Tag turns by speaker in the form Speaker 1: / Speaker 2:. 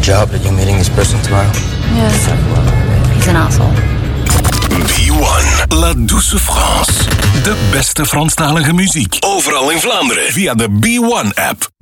Speaker 1: job that you're meeting this person tomorrow?
Speaker 2: Yeah. He's an asshole.
Speaker 3: B1, La Douce France. De beste Franstalige muziek. Overal in Vlaanderen via de B1-app.